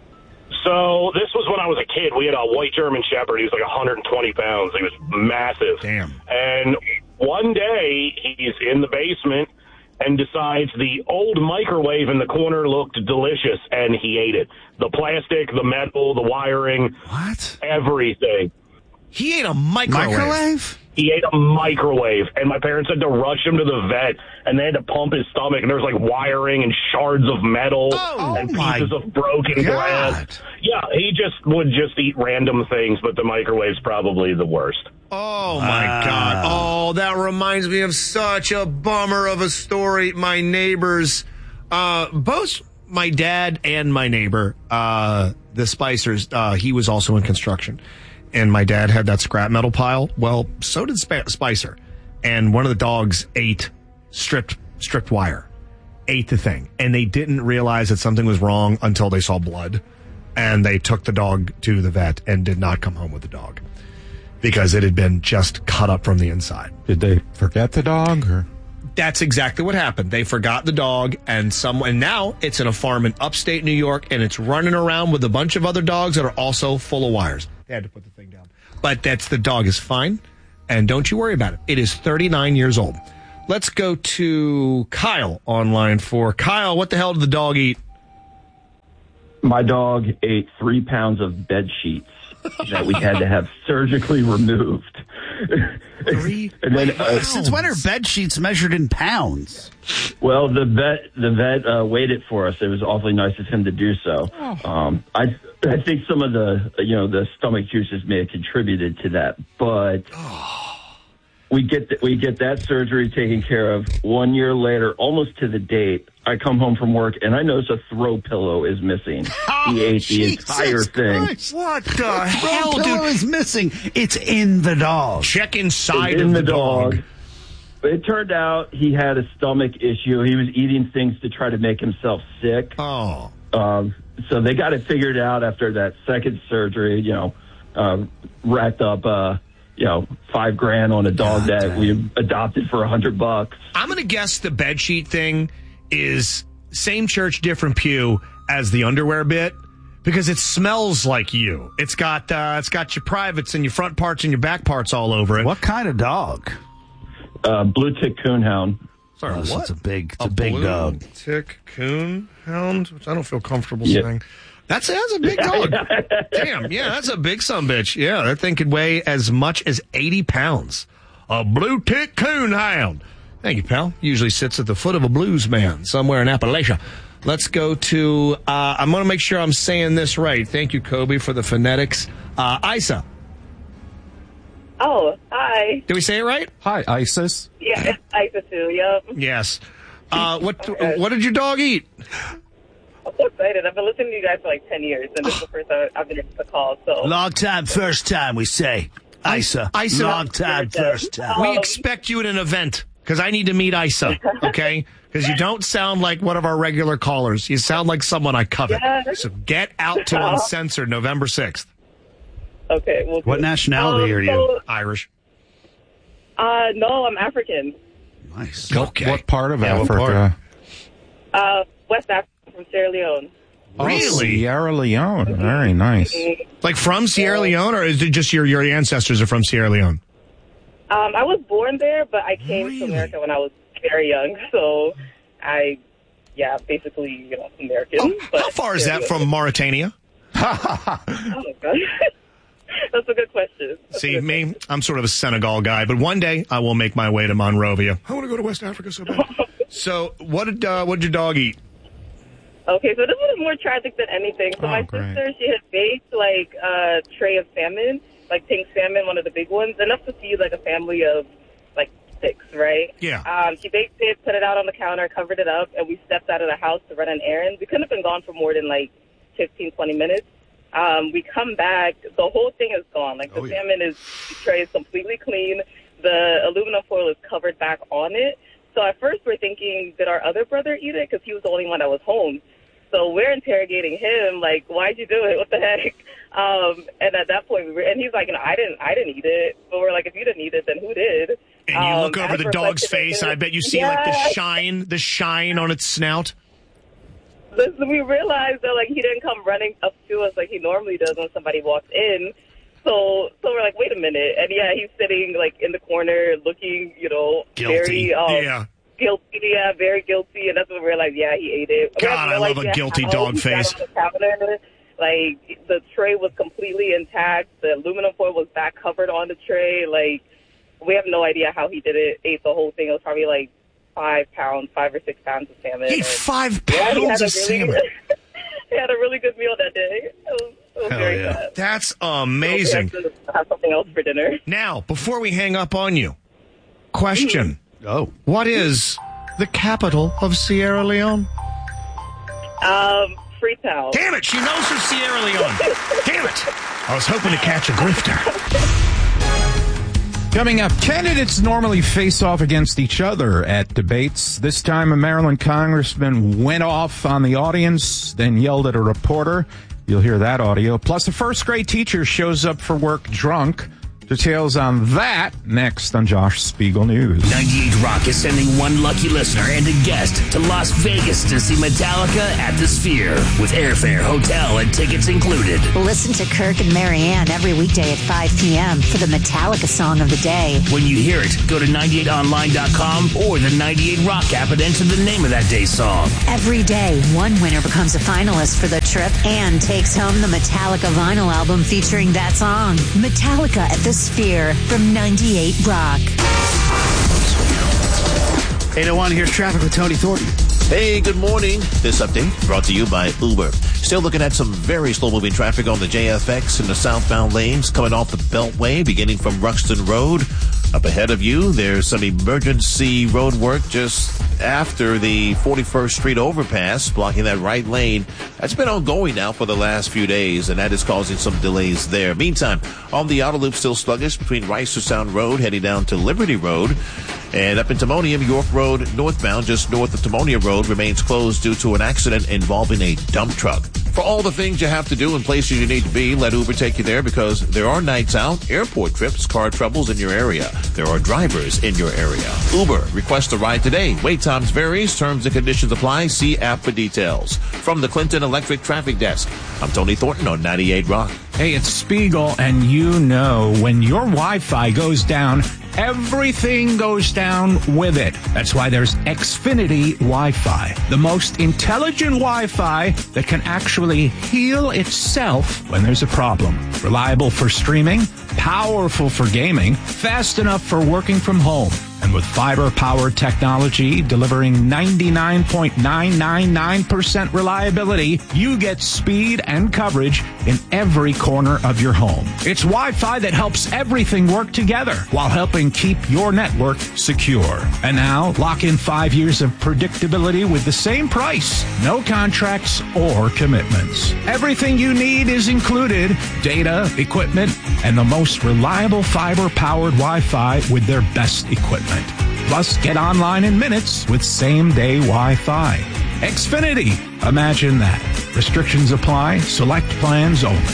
So this was when I was a kid. We had a white German Shepherd. He was like one hundred twenty pounds. He was massive. Damn. And one day he's in the basement and decides the old microwave in the corner looked delicious, and he ate it. The plastic, the metal, the wiring. What? Everything. He ate a microwave? Microwave? He ate a microwave, and my parents had to rush him to the vet, and they had to pump his stomach, and there was like wiring and shards of metal Oh, and my pieces of broken God. glass. Yeah, he just would just eat random things, but the microwave's probably the worst. Oh, my Wow. God. Oh, that reminds me of such a bummer of a story. My neighbors, uh, both my dad and my neighbor, uh, the Spicers, uh, he was also in construction. And my dad had that scrap metal pile. Well, so did Sp- Spicer. And one of the dogs ate stripped stripped wire. Ate the thing. And they didn't realize that something was wrong until they saw blood. And they took the dog to the vet and did not come home with the dog. Because it had been just cut up from the inside. Did they forget the dog? Or? That's exactly what happened. They forgot the dog, and someone now it's in a farm in upstate New York, and it's running around with a bunch of other dogs that are also full of wires. They had to put the thing down. But that's the dog is fine, and don't you worry about it. It is thirty-nine years old. Let's go to Kyle on line four. Kyle, what the hell did the dog eat? My dog ate three pounds of bed sheets that we had to have surgically removed. Three and then, uh, Since when are bed sheets measured in pounds? Well, the vet the vet uh, weighed it for us. It was awfully nice of him to do so. Oh. Um, I I think some of the you know the stomach juices may have contributed to that, but we get th- we get that surgery taken care of. One year later, almost to the date, I come home from work and I notice a throw pillow is missing. Oh, he ate Jesus the entire thing. Christ. What the hell, dude? Is missing. It's in the dog. Check inside in of the, the dog. dog. It turned out he had a stomach issue. He was eating things to try to make himself sick. Oh. Um, so they got it figured out after that second surgery, you know, uh, racked up, uh, you know, five grand on a dog God, that dang. we adopted for a hundred bucks. I'm going to guess the bedsheet thing is same church, different pew as the underwear bit. Because it smells like you. It's got uh, it's got your privates and your front parts and your back parts all over it. What kind of dog? Uh, blue tick coonhound. Sorry, oh, what? So it's a big, it's a, a big blue dog. Tick coonhound, which I don't feel comfortable yeah. saying. That's that's a big dog. Damn, yeah, that's a big sumbitch. Yeah, that thing could weigh as much as eighty pounds. A blue tick coonhound. Thank you, pal. Usually sits at the foot of a blues man somewhere in Appalachia. Let's go to, uh, I'm going to make sure I'm saying this right. Thank you, Kobe, for the phonetics. Uh, Isa. Oh, hi. Did we say it right? Hi, Isis. Yeah, it's Isa too, yep. Yes. Uh, what what did your dog eat? I'm so excited. I've been listening to you guys for like ten years, and this is the first time I've been able to call. So Long time, first time, we say. Isa. Isa. Long time, first time. We expect you at an event, because I need to meet Isa, okay? Because you don't sound like one of our regular callers. You sound like someone I covet. Yes. So get out to Uncensored November sixth. Okay. We'll what nationality um, are you? So, Irish. Uh, no, I'm African. Nice. Okay. What part of Yeah, what Africa? Uh, West Africa, from Sierra Leone. Oh, Really? Sierra Leone. Very nice. Like from Sierra Leone, or is it just your, your ancestors are from Sierra Leone? Um, I was born there, but I came Really? to America when I was very young, so I, yeah, basically, you know, American. Oh, but how far is that Sierra from Mauritania? Oh, my God. That's a good question. That's See, good me, question. I'm sort of a Senegal guy, but one day I will make my way to Monrovia. I want to go to West Africa so bad. So what did, uh, what did your dog eat? Okay, so this was more tragic than anything. So Oh, my great. sister, she had baked, like, a tray of salmon, like pink salmon, one of the big ones, enough to feed, like, a family of, like, six, right? Yeah. Um, she baked it, put it out on the counter, covered it up, and we stepped out of the house to run an errand. We couldn't have been gone for more than, like, fifteen, twenty minutes. Um, we come back, the whole thing is gone. Like, the Oh, yeah. salmon is, the tray is completely clean. The aluminum foil is covered back on it. So at first we're thinking, did our other brother eat it? Because he was the only one that was home. So we're interrogating him, like, why'd you do it? What the heck? Um, and at that point, we were, and he's like, no, I didn't, I didn't eat it. But we're like, if you didn't eat it, then who did? And you Um, look over as the dog's reflected in face, his- and I bet you see, like, the Yes. shine, the shine on its snout. Listen, we realized that, like, he didn't come running up to us like he normally does when somebody walks in. So, so we're like, wait a minute. And yeah, he's sitting, like, in the corner looking, you know, Guilty. very, um, Yeah. guilty, yeah, very guilty. And that's when we realized, yeah, he ate it. We God, have no I love a idea guilty how dog he got face. on the counter. Like, the tray was completely intact. The aluminum foil was back covered on the tray. Like, we have no idea how he did it. Ate the whole thing. It was probably like five pounds, five or six pounds of salmon. He ate And- five Yeah, he pounds had a of really- salmon. He had a really good meal that day. It was, it was Hell very yeah. sad. That's So amazing. we have to have something else for dinner. Now, before we hang up on you, question. Oh. What is the capital of Sierra Leone? Um, Freetown. Damn it, she knows her Sierra Leone. Damn it. I was hoping to catch a grifter. Coming up, candidates normally face off against each other at debates. This time, a Maryland congressman went off on the audience, then yelled at a reporter. You'll hear that audio. Plus, a first-grade teacher shows up for work drunk. Details on that next on Josh Spiegel News. ninety-eight Rock is sending one lucky listener and a guest to Las Vegas to see Metallica at the Sphere with airfare, hotel, and tickets included. Listen to Kirk and Marianne every weekday at five p.m. for the Metallica song of the day. When you hear it, go to ninety-eight online dot com or the ninety-eight Rock app and enter the name of that day's song. Every day, one winner becomes a finalist for the trip and takes home the Metallica vinyl album featuring that song. Metallica at the Sphere from ninety-eight Rock. eight oh one, here's traffic with Tony Thornton. Hey, good morning. This update brought to you by Uber. Still looking at some very slow-moving traffic on the J F X in the southbound lanes coming off the Beltway, beginning from Ruxton Road. Up ahead of you, there's some emergency road work just after the forty-first Street overpass, blocking that right lane. That's been ongoing now for the last few days, and that is causing some delays there. Meantime, on the outer loop, still sluggish between Rice to Sound Road, heading down to Liberty Road. And up in Timonium, York Road northbound, just north of Timonia Road, remains closed due to an accident involving a dump truck. For all the things you have to do and places you need to be, let Uber take you there because there are nights out, airport trips, car troubles in your area. There are drivers in your area. Uber, request a ride today. Wait times varies. Terms and conditions apply. See app for details. From the Clinton Electric Traffic Desk, I'm Tony Thornton on ninety-eight Rock. Hey, it's Spiegel, and you know when your Wi-Fi goes down, everything goes down with it. That's why there's Xfinity Wi-Fi, the most intelligent Wi-Fi that can actually heal itself when there's a problem. Reliable for streaming, powerful for gaming, fast enough for working from home. And with fiber-powered technology delivering ninety-nine point nine nine nine percent reliability, you get speed and coverage in every corner of your home. It's Wi-Fi that helps everything work together while helping keep your network secure. And now, lock in five years of predictability with the same price. No contracts or commitments. Everything you need is included. Data, equipment, and the most reliable fiber-powered Wi-Fi with their best equipment. Plus, get online in minutes with same-day Wi-Fi. Xfinity. Imagine that. Restrictions apply. Select plans only.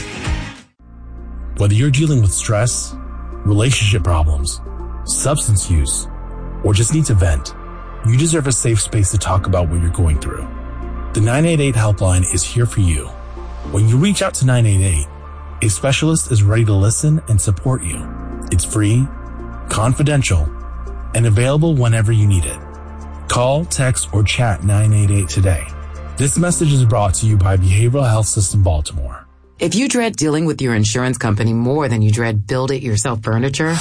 Whether you're dealing with stress, relationship problems, substance use, or just need to vent, you deserve a safe space to talk about what you're going through. The nine eight eight helpline is here for you. When you reach out to nine eight eight, a specialist is ready to listen and support you. It's free, confidential, and available whenever you need it. Call, text, or chat nine eight eight today. This message is brought to you by Behavioral Health System Baltimore. If you dread dealing with your insurance company more than you dread build-it-yourself furniture,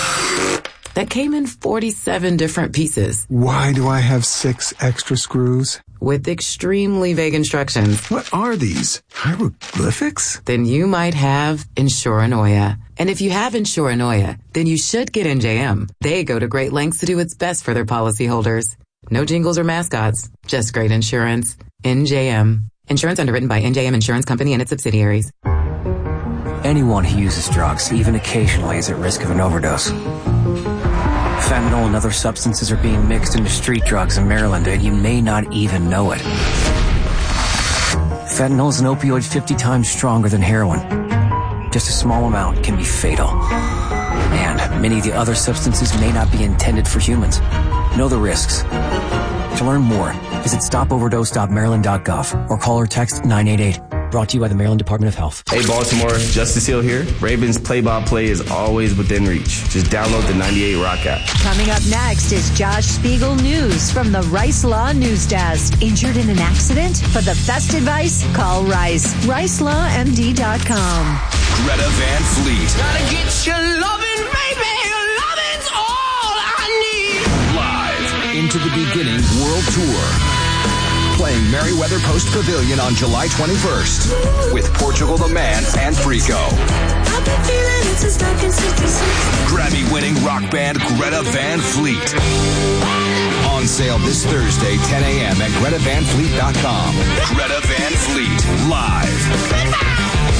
that came in forty-seven different pieces. Why do I have six extra screws? With extremely vague instructions. What are these? Hieroglyphics? Then you might have Insuranoia. And if you have Insuranoia, then you should get N J M. They go to great lengths to do what's best for their policyholders. No jingles or mascots, just great insurance. N J M. Insurance underwritten by N J M Insurance Company and its subsidiaries. Anyone who uses drugs, even occasionally, is at risk of an overdose. Fentanyl and other substances are being mixed into street drugs in Maryland, and you may not even know it. Fentanyl is an opioid fifty times stronger than heroin. Just a small amount can be fatal. And many of the other substances may not be intended for humans. Know the risks. To learn more, visit stop overdose dot maryland dot gov or call or text nine eight eight. Brought to you by the Maryland Department of Health. Hey Baltimore, Justice Hill here. Ravens play-by-play is always within reach. Just download the ninety-eight Rock app. Coming up next is Josh Spiegel News from the Rice Law News Desk. Injured in an accident? For the best advice, call Rice. rice law m d dot com. Greta Van Fleet. Gotta get your loving, baby. Your loving's all I need. Live into the beginning world tour. Playing Merriweather Post Pavilion on July twenty-first with Portugal the Man and Frico. I've been feeling it since nineteen sixty-six. Grammy-winning rock band Greta Van Fleet. On sale this Thursday, ten a.m. at Greta Van Fleet dot com. Greta Van Fleet, live.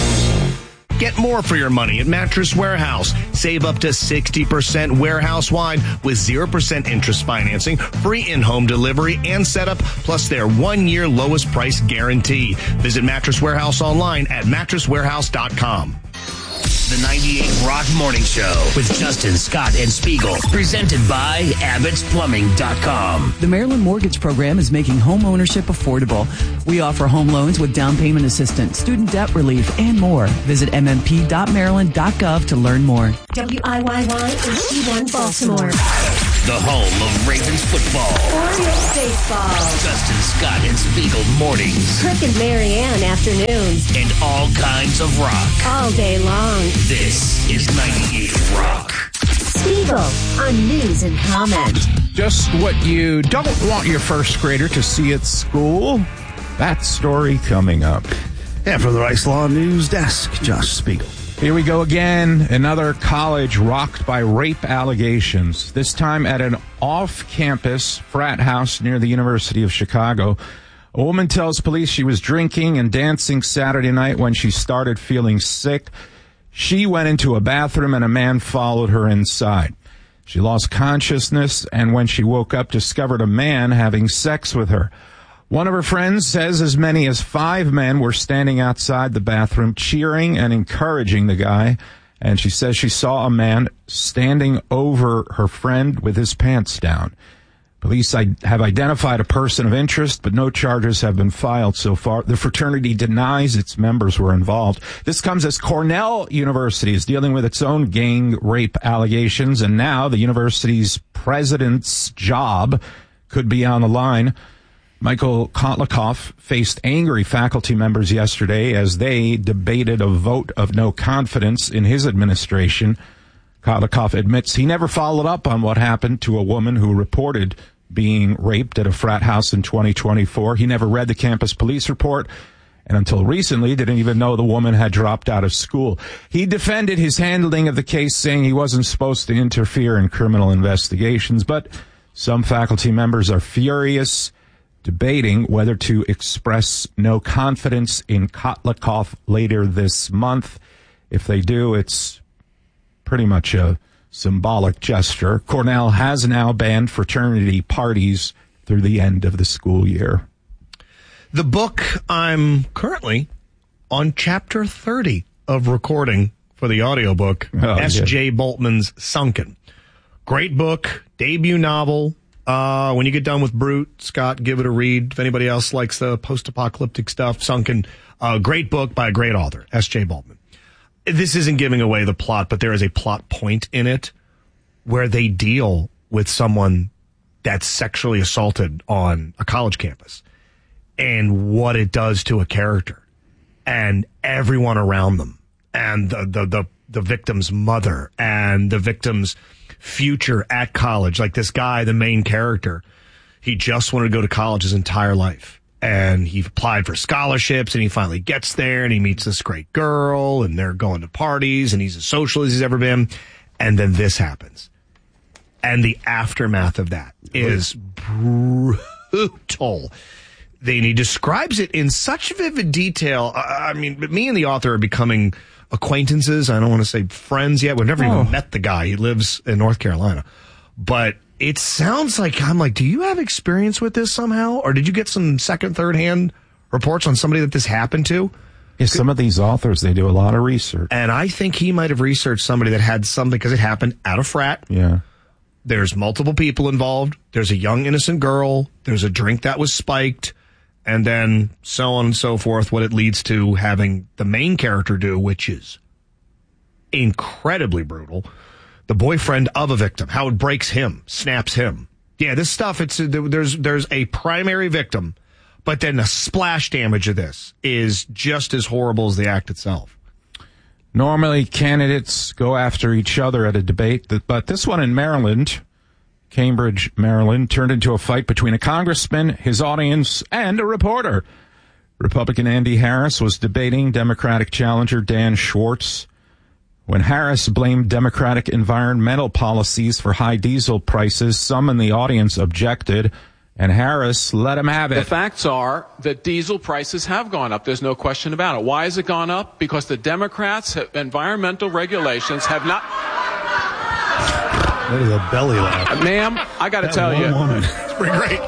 Get more for your money at Mattress Warehouse. Save up to sixty percent warehouse-wide with zero percent interest financing, free in-home delivery and setup, plus their one-year lowest price guarantee. Visit Mattress Warehouse online at mattress warehouse dot com. The ninety-eight Rock Morning Show with Justin, Scott, and Spiegel. Presented by Abbott's Plumbing dot com. The Maryland Mortgage Program is making home ownership affordable. We offer home loans with down payment assistance, student debt relief, and more. Visit m m p dot maryland dot gov to learn more. W I Y Y H D one Baltimore. The home of Ravens football. Orioles baseball. Justin, Scott, and Spiegel mornings. Kirk and Marianne afternoons. And all kinds of rock. All day long. This is ninety-eight Rock. Spiegel on news and comment. Just what you don't want your first grader to see at school. That story coming up. Yeah, from the Rice Law News Desk, Josh Spiegel. Here we go again. Another college rocked by rape allegations, this time at an off-campus frat house near the University of Chicago. A woman tells police she was drinking and dancing Saturday night when she started feeling sick. She went into a bathroom and a man followed her inside. She lost consciousness and when she woke up, discovered a man having sex with her. One of her friends says as many as five men were standing outside the bathroom cheering and encouraging the guy. And she says she saw a man standing over her friend with his pants down. Police have identified a person of interest, but no charges have been filed so far. The fraternity denies its members were involved. This comes as Cornell University is dealing with its own gang rape allegations, and now the university's president's job could be on the line. Michael Kotlikoff faced angry faculty members yesterday as they debated a vote of no confidence in his administration. Kotlikoff admits he never followed up on what happened to a woman who reported being raped at a frat house in twenty twenty-four. He never read the campus police report, and until recently didn't even know the woman had dropped out of school. He defended his handling of the case, saying he wasn't supposed to interfere in criminal investigations, but some faculty members are furious, debating whether to express no confidence in Kotlikoff later this month. If they do, it's pretty much a symbolic gesture. Cornell has now banned fraternity parties through the end of the school year. The book, I'm currently on chapter thirty of recording for the audiobook, oh, S J yeah. Boltman's Sunken. Great book, debut novel. Uh, when you get done with Brute, Scott, give it a read. If anybody else likes the post-apocalyptic stuff, Sunken, uh, great book by a great author, S J Boltman. This isn't giving away the plot, but there is a plot point in it where they deal with someone that's sexually assaulted on a college campus and what it does to a character and everyone around them and the, the, the, the victim's mother and the victim's future at college. Like this guy, the main character, he just wanted to go to college his entire life. And he applied for scholarships and he finally gets there and he meets this great girl and they're going to parties and he's as social as he's ever been. And then this happens. And the aftermath of that is brutal. Then he describes it in such vivid detail. I mean, but me and the author are becoming acquaintances. I don't want to say friends yet. We've never oh. even met the guy. He lives in North Carolina. But it sounds like, I'm like, do you have experience with this somehow? Or did you get some second, third hand reports on somebody that this happened to? Yeah, some of these authors, they do a lot of research. And I think he might have researched somebody that had something because it happened at a frat. Yeah. There's multiple people involved. There's a young, innocent girl. There's a drink that was spiked. And then so on and so forth, what it leads to having the main character do, which is incredibly brutal. The boyfriend of a victim, how it breaks him, snaps him. Yeah, this stuff, it's there's there's a primary victim, but then the splash damage of this is just as horrible as the act itself. Normally, candidates go after each other at a debate, but this one in Maryland, Cambridge, Maryland, turned into a fight between a congressman, his audience, and a reporter. Republican Andy Harris was debating Democratic challenger Dan Schwartz. When Harris blamed Democratic environmental policies for high diesel prices, some in the audience objected, and Harris let him have The it. facts are that diesel prices have gone up. There's no question about it. Why has it gone up? Because the Democrats' have, environmental regulations have not... That is a belly laugh. Uh, ma'am, I got to tell you. It's pretty great.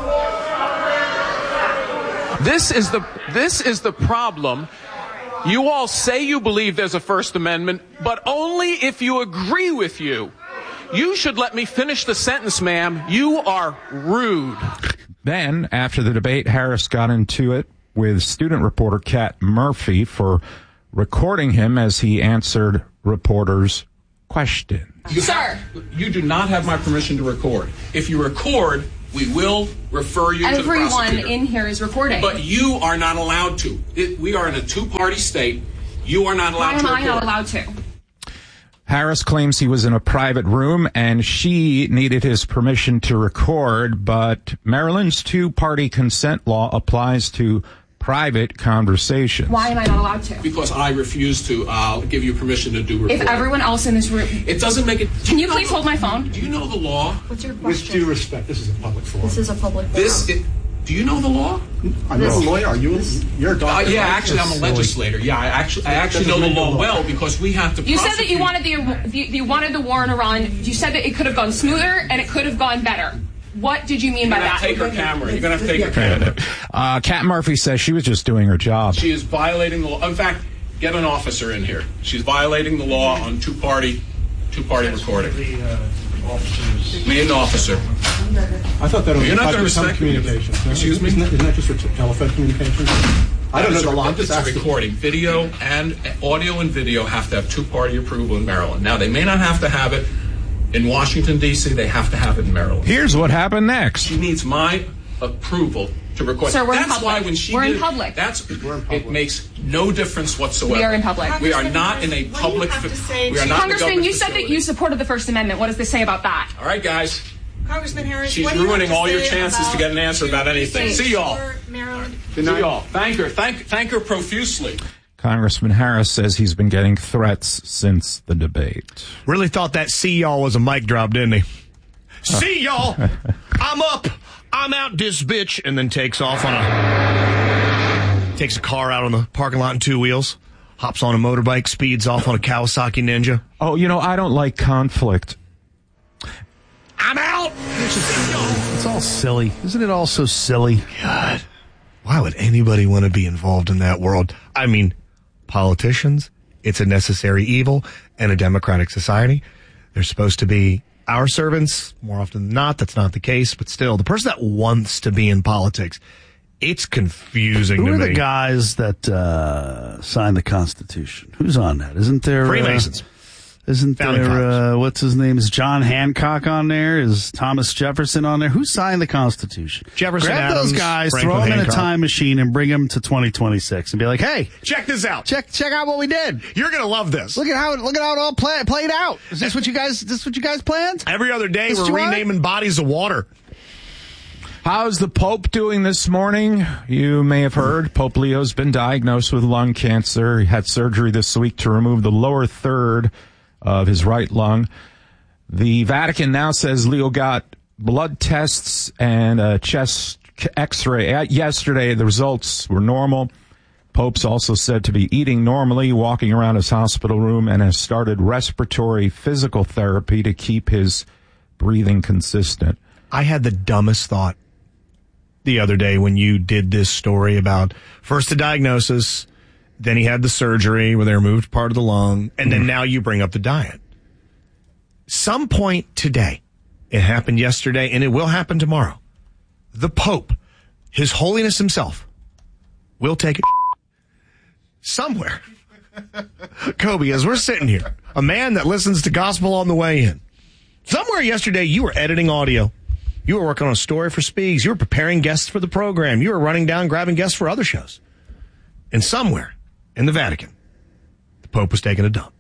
This is the this is the problem. You all say you believe there's a First Amendment, but only if you agree with you. You should let me finish the sentence, ma'am. You are rude. Then, after the debate, Harris got into it with student reporter Kat Murphy for recording him as he answered reporters' questions. You Sir. Have, you do not have my permission to record. If you record, we will refer you to the Everyone prosecutor. in here is recording. But you are not allowed to. It, we are in a two-party state. You are not allowed Why am to I record. not allowed to? Harris claims he was in a private room and she needed his permission to record, but Maryland's two-party consent law applies to private conversations. Why am I not allowed to? Because I refuse to uh, give you permission to do recording. If everyone else in this room... It doesn't make it... Can you please hold my phone? Do you know the law? What's your With question? due respect, this is a public forum. This is a public forum. This... It, do you know the law? I'm not a lawyer. Are you? You're a Uh, doctor. yeah, right? actually, I'm a That's legislator. Yeah, I actually, I actually know Doesn't the make law the law. well because we have to. You said that you prosecute- wanted the you, you wanted the war in Iran. You said that it could have gone smoother and it could have gone better. What did you mean You're by gonna that? have to take her camera. You're gonna have to take her camera. Uh, Kat Murphy says she was just doing her job. She is violating the law. In fact, get an officer in here. She's violating the law on two-party, two-party recording. Me and the officer. I thought that was You're not about going to some respect me. communications. no? Excuse me? Isn't that, isn't that just for t- telephone communications? I don't know It's the a- law. I'm just It's a asking. recording. Video and audio and video have to have two-party approval in Maryland. Now, they may not have to have it in Washington, D C. They have to have it in Maryland. Here's what happened next. She needs my approval to record. Sir, we're in that's public. why when she We're in did, public. That's it makes no difference whatsoever. We are in public. We are not in a public. fa- We are not in a Congressman, government you said that facility. you supported the First Amendment. What does this say about that? All right, guys. Congressman Harris, She's what do you ruining have to all your say chances to about get an answer about anything. your See y'all. for Maryland? See y'all. Thank her. Thank thank her profusely. Congressman Harris says he's been getting threats since the debate. Really thought that see y'all was a mic drop, didn't he? See y'all. I'm up. I'm out this bitch. And then takes off on a, takes a car out on the parking lot in two wheels, hops on a motorbike, speeds off on a Kawasaki Ninja. Oh, you know, I don't like conflict. I'm out. It's all silly. Isn't it all so silly? God. Why would anybody want to be involved in that world? I mean, politicians, it's a necessary evil in a democratic society. They're supposed to be our servants. More often than not, that's not the case. But still, the person that wants to be in politics, it's confusing Who to are me. the guys that uh, signed the Constitution? Who's on that? Isn't there Freemasons. Uh, isn't Founding there? fathers. Uh, what's his name? Is John Hancock on there? Is Thomas Jefferson on there? Who signed the Constitution? Jefferson, Grab Adams, those guys, Franklin throw them in a Hancock. time machine, and bring them to twenty twenty-six, and be like, "Hey, Check this out. check check out what we did. You're going to love this. Look at how look at how it all play, played out. Is this what you guys? Is this what you guys planned? Every other day, This we're what you want? renaming bodies of water. How's the Pope doing this morning? You may have heard Pope Leo's been diagnosed with lung cancer. He had surgery this week to remove the lower third of his right lung. The Vatican now says Leo got blood tests and a chest x-ray. Yesterday, the results were normal. Pope's also said to be eating normally, walking around his hospital room, and has started respiratory physical therapy to keep his breathing consistent. I had the dumbest thought the other day when you did this story about first the diagnosis, then he had the surgery where they removed part of the lung, and then now you bring up the diet. Some point today, it happened yesterday, and it will happen tomorrow. The Pope, His Holiness himself, will take a somewhere. Kobe, as we're sitting here, a man that listens to gospel on the way in, somewhere yesterday you were editing audio. You were working on a story for Speaks. You were preparing guests for the program. You were running down, grabbing guests for other shows. And somewhere in the Vatican, the Pope was taking a dump.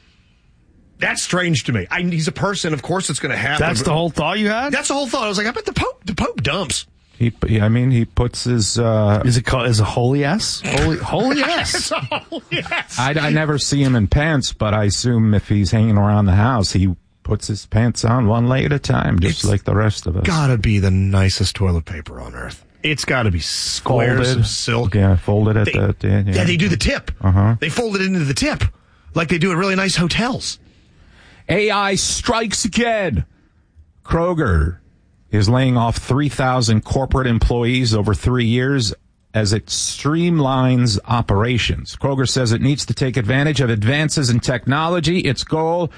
That's strange to me. I, he's a person. Of course it's going to happen. That's the whole thought you had? That's the whole thought. I was like, I bet the Pope, the Pope dumps. He, I mean, he puts his. Uh, is it called? Is it holy S? Holy, holy S. It's a holy S. I, I never see him in pants, but I assume if he's hanging around the house, he puts his pants on one leg at a time, just It's like the rest of us. Gotta be the nicest toilet paper on earth. It's gotta be squares Folded. of silk. Yeah, folded at They- the. Yeah, Yeah, they do the tip. Uh-huh. They fold it into the tip, like they do at really nice hotels. A I strikes again. Kroger is laying off three thousand corporate employees over three years as it streamlines operations. Kroger says it needs to take advantage of advances in technology. Its goal,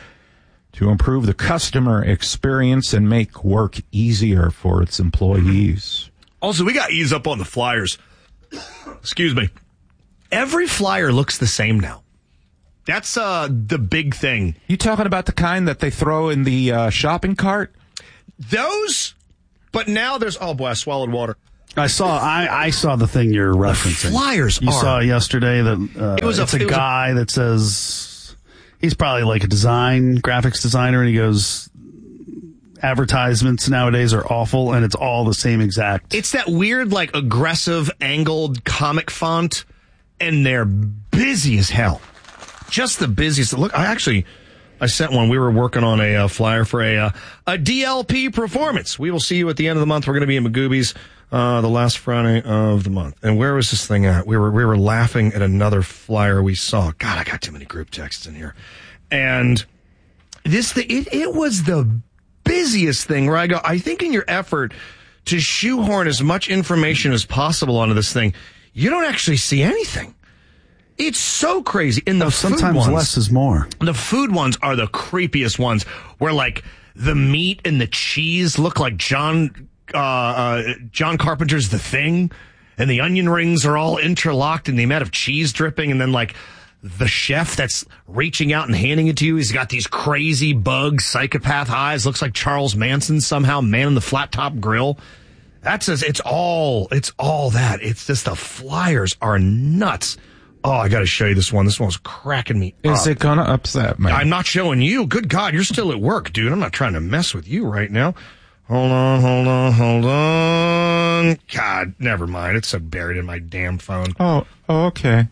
to improve the customer experience and make work easier for its employees. Also, we got to ease up on the flyers. Excuse me. Every flyer looks the same now. That's uh, the big thing. You talking about the kind that they throw in the uh, shopping cart? Those, but now there's, oh boy, I swallowed water. I saw I, I saw the thing you're referencing. flyers you are- saw yesterday that uh, It was a- it's a it was a- guy that says he's probably like a design graphics designer, and he goes, advertisements nowadays are awful, and it's all the same exact. It's that weird, like, aggressive, angled comic font, and they're busy as hell. Just the busiest. Look, I actually, I sent one. We were working on a uh, flyer for a uh, a D L P performance. We will see you at the end of the month. We're going to be in Magoobies uh, the last Friday of the month. And where was this thing at? We were we were laughing at another flyer we saw. God, I got too many group texts in here. And this thing, it, it was the busiest thing where I go, I think in your effort to shoehorn as much information as possible onto this thing, you don't actually see anything. It's so crazy. In the oh, food sometimes ones, less is more. The food ones are the creepiest ones, where like the meat and the cheese look like John uh, uh, John Carpenter's The Thing, and the onion rings are all interlocked, and the amount of cheese dripping, and then like the chef that's reaching out and handing it to you, he's got these crazy bug psychopath eyes, looks like Charles Manson somehow, man in the flat top grill. That's just, it's all it's all that. It's just the flyers are nuts. Oh, I got to show you this one. This one's cracking me up. Is it going to upset me? I'm not showing you. Good God, you're still at work, dude. I'm not trying to mess with you right now. Hold on, hold on, hold on. God, never mind. It's so buried in my damn phone. Oh, okay.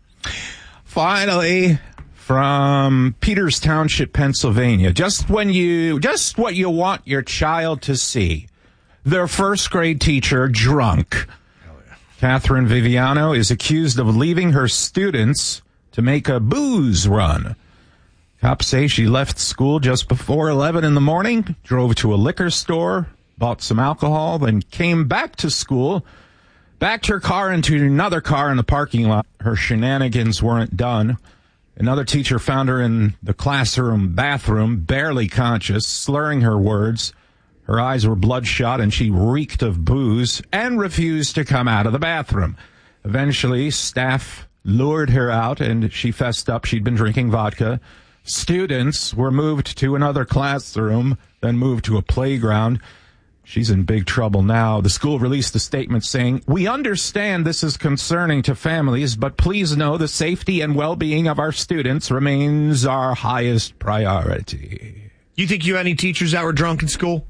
Finally, from Peters Township, Pennsylvania, just when you, just what you want your child to see. Their first grade teacher drunk. Catherine Viviano is accused of leaving her students to make a booze run. Cops say she left school just before eleven in the morning, drove to a liquor store, bought some alcohol, then came back to school, backed her car into another car in the parking lot. Her shenanigans weren't done. Another teacher found her in the classroom bathroom, barely conscious, slurring her words. Her eyes were bloodshot, and she reeked of booze and refused to come out of the bathroom. Eventually, staff lured her out, and she fessed up she'd been drinking vodka. Students were moved to another classroom, then moved to a playground. She's in big trouble now. The school released a statement saying, "We understand this is concerning to families, but please know the safety and well-being of our students remains our highest priority." You think you had any teachers that were drunk in school?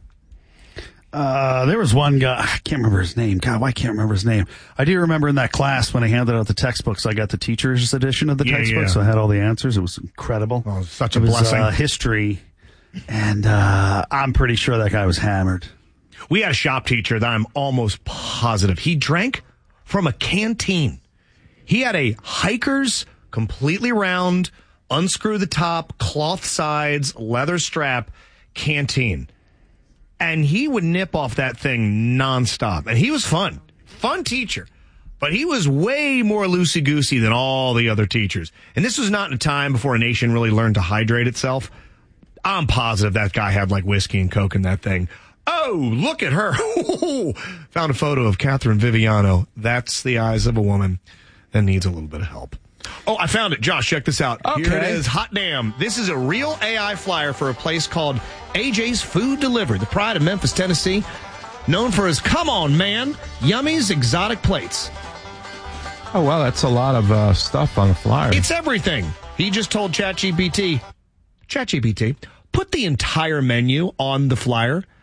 Uh, there was one guy, I can't remember his name. God, why can't I remember his name? I do remember in that class when I handed out the textbooks, I got the teacher's edition of the Yeah, textbook, yeah. so I had all the answers. It was incredible. Oh, such a it was, blessing. Uh, history, and uh, I'm pretty sure that guy was hammered. We had a shop teacher that I'm almost positive he drank from a canteen. He had a hiker's completely round, unscrew the top, cloth sides, leather strap canteen. And he would nip off that thing nonstop. And he was fun. Fun teacher. But he was way more loosey-goosey than all the other teachers. And this was not in a time before a nation really learned to hydrate itself. I'm positive that guy had like whiskey and Coke in that thing. Oh, look at her. Found a photo of Catherine Viviano. That's the eyes of a woman that needs a little bit of help. Oh, I found it. Josh, check this out. Okay. Here it is. Hot damn. This is a real A I flyer for a place called A J's Food Delivery, the pride of Memphis, Tennessee, known for his Come On Man, Yummy's Exotic Plates. Oh, well, that's a lot of uh, stuff on the flyer. It's everything. He just told ChatGPT, ChatGPT, put the entire menu on the flyer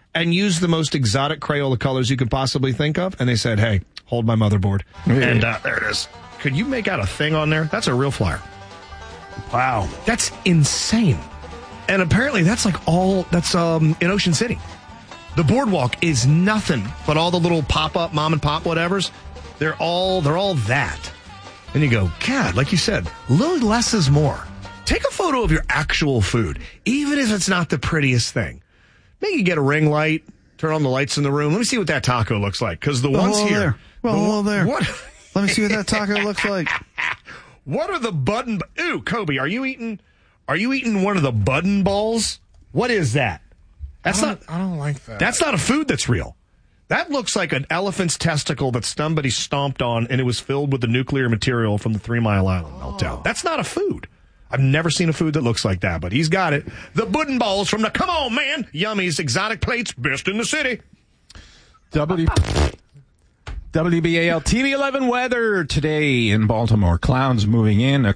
and use the most exotic Crayola colors you could possibly think of. And they said, hey, hold my motherboard. Yeah. And uh, there it is. Could you make out a thing on there? That's a real flyer. Wow. That's insane. And apparently that's like all that's um, in Ocean City. The boardwalk is nothing but all the little pop-up mom and pop whatevers. They're all they're all that. And you go, God, like you said, little less is more. Take a photo of your actual food, even if it's not the prettiest thing. Maybe get a ring light, turn on the lights in the room. Let me see what that taco looks like. Because the well, ones hold here. There. Well, the, hold there. What? Let me see what that taco looks like. What are the button? Ooh, Kobe, are you eating? Are you eating one of the button balls? What is that? That's I not. I don't like that. That's not a food that's real. That looks like an elephant's testicle that somebody stomped on, and it was filled with the nuclear material from the Three Mile Island oh. meltdown. That's not a food. I've never seen a food that looks like that, but he's got it. The Buddin balls from the Come On Man, Yummy's exotic plates, best in the city. W. W B A L T V eleven weather today in Baltimore. Clouds moving in. A